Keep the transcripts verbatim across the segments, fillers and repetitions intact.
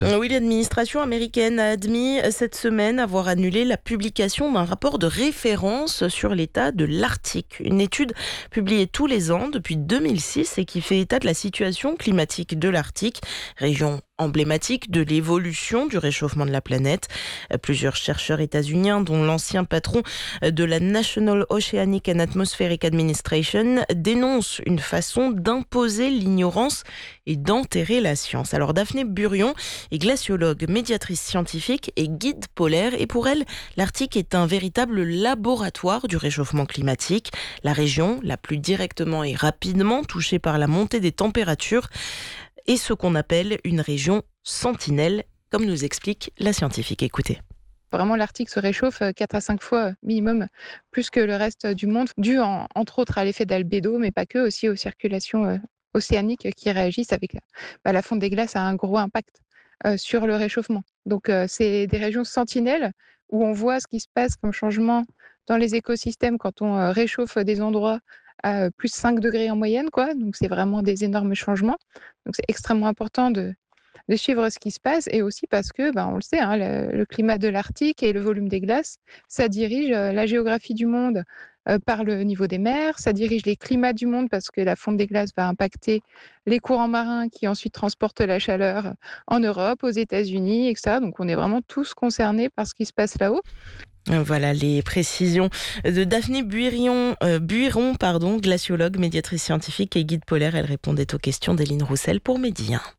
Oui, l'administration américaine a admis cette semaine avoir annulé la publication d'un rapport de référence sur l'état de l'Arctique. Une étude publiée tous les ans depuis deux mille six et qui fait état de la situation climatique de l'Arctique, région emblématique de l'évolution du réchauffement de la planète. Plusieurs chercheurs états-uniens, dont l'ancien patron de la National Oceanic and Atmospheric Administration, dénoncent une façon d'imposer l'ignorance et d'enterrer la science. Alors Daphné Burion est glaciologue, médiatrice scientifique et guide polaire. Et pour elle, l'Arctique est un véritable laboratoire du réchauffement climatique. La région la plus directement et rapidement touchée par la montée des températures est ce qu'on appelle une région sentinelle, comme nous explique la scientifique. Écoutez. Vraiment, l'Arctique se réchauffe quatre à cinq fois minimum plus que le reste du monde, dû en, entre autres à l'effet d'albédo, mais pas que, aussi aux circulations euh, océaniques qui réagissent avec la, bah, la fonte des glaces a un gros impact euh, sur le réchauffement. Donc, euh, c'est des régions sentinelles où on voit ce qui se passe comme changement dans les écosystèmes quand on euh, réchauffe des endroits à euh, plus cinq degrés en moyenne, quoi. Donc, c'est vraiment des énormes changements. Donc, c'est extrêmement important de de suivre ce qui se passe, et aussi parce que, ben, on le sait, hein, le, le climat de l'Arctique et le volume des glaces, ça dirige euh, la géographie du monde euh, par le niveau des mers, ça dirige les climats du monde parce que la fonte des glaces va impacter les courants marins qui ensuite transportent la chaleur en Europe, aux États-Unis, et cetera. Donc on est vraiment tous concernés par ce qui se passe là-haut. Voilà les précisions de Daphné Buiron, euh, Buiron, pardon, glaciologue, médiatrice scientifique et guide polaire. Elle répondait aux questions d'Éline Roussel pour Midi un.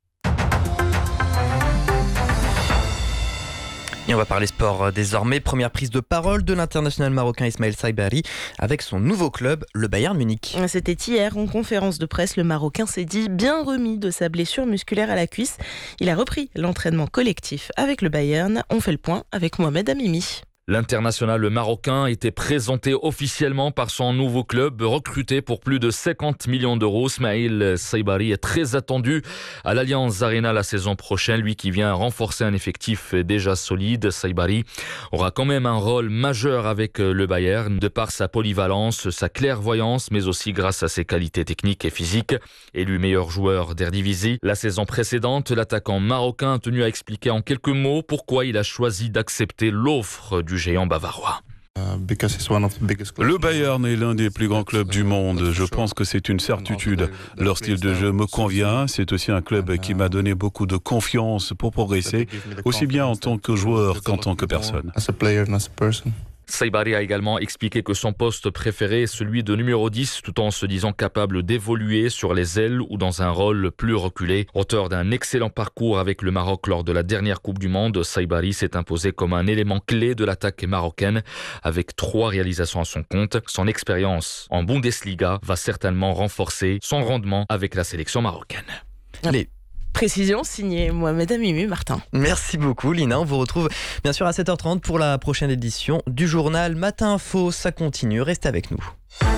Et on va parler sport désormais. Première prise de parole de l'international marocain Ismaël Saibari avec son nouveau club, le Bayern Munich. C'était hier, en conférence de presse, le Marocain s'est dit bien remis de sa blessure musculaire à la cuisse. Il a repris l'entraînement collectif avec le Bayern. On fait le point avec Mohamed Amimi. L'international marocain était présenté officiellement par son nouveau club, recruté pour plus de cinquante millions d'euros. Ismaël Saibari est très attendu à l'Allianz Arena la saison prochaine, lui qui vient renforcer un effectif déjà solide. Saibari aura quand même un rôle majeur avec le Bayern, de par sa polyvalence, sa clairvoyance, mais aussi grâce à ses qualités techniques et physiques. Élu meilleur joueur d'Eredivisie la saison précédente, l'attaquant marocain a tenu à expliquer en quelques mots pourquoi il a choisi d'accepter l'offre du géant bavarois. Le Bayern est l'un des plus grands clubs du monde. Je pense que c'est une certitude. Leur style de jeu me convient. C'est aussi un club qui m'a donné beaucoup de confiance pour progresser, aussi bien en tant que joueur qu'en tant que personne. Saibari a également expliqué que son poste préféré est celui de numéro dix, tout en se disant capable d'évoluer sur les ailes ou dans un rôle plus reculé. Auteur d'un excellent parcours avec le Maroc lors de la dernière Coupe du Monde, Saibari s'est imposé comme un élément clé de l'attaque marocaine avec trois réalisations à son compte. Son expérience en Bundesliga va certainement renforcer son rendement avec la sélection marocaine. Allez. Précision signée Mohamed Amimi. Martin. Merci beaucoup Lina, on vous retrouve bien sûr à sept heures trente pour la prochaine édition du journal Matin Info. Ça continue, restez avec nous.